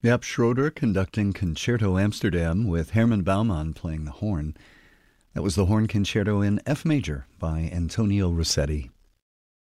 Yep, Schroeder conducting Concerto Amsterdam with Herman Baumann playing the horn. That was the Horn Concerto in F major by Antonio Rossetti.